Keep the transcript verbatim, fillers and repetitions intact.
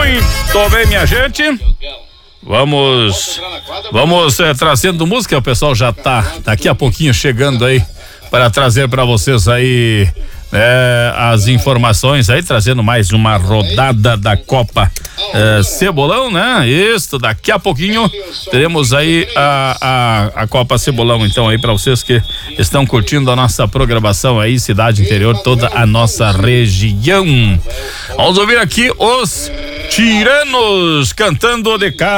Muito bem, minha gente. Vamos, vamos é, trazendo música. O pessoal já tá daqui a pouquinho chegando aí para trazer para vocês aí é, as informações aí, trazendo mais uma rodada da Copa é, Cebolão, né? Isso, daqui a pouquinho teremos aí a, a, a Copa Cebolão, então, aí para vocês que estão curtindo a nossa programação aí, cidade interior, toda a nossa região. Vamos ouvir aqui os Tiranos cantando de casa.